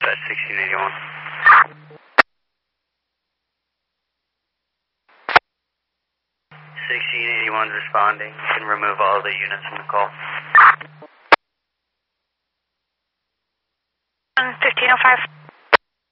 That's 1681. 1681 responding. You can remove all the units from the call. 1505.